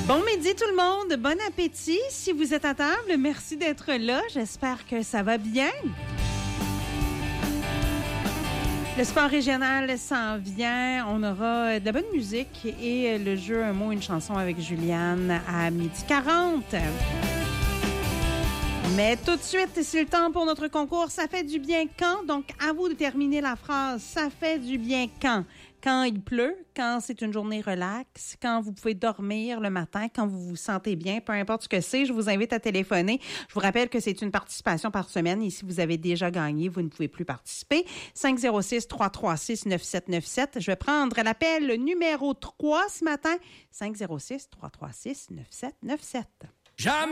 Bon midi tout le monde, bon appétit. Si vous êtes à table, merci d'être là. J'espère que ça va bien. Le sport régional s'en vient. On aura de la bonne musique et le jeu Un mot, une chanson avec Juliane à 12h40. Mais tout de suite, c'est le temps pour notre concours. Ça fait du bien quand? Donc, à vous de terminer la phrase. Ça fait du bien quand? Quand il pleut, quand c'est une journée relaxe, quand vous pouvez dormir le matin, quand vous vous sentez bien, peu importe ce que c'est, je vous invite à téléphoner. Je vous rappelle que c'est une participation par semaine et si vous avez déjà gagné, vous ne pouvez plus participer. 506-336-9797. Je vais prendre l'appel numéro 3 ce matin. 506-336-9797. Jamais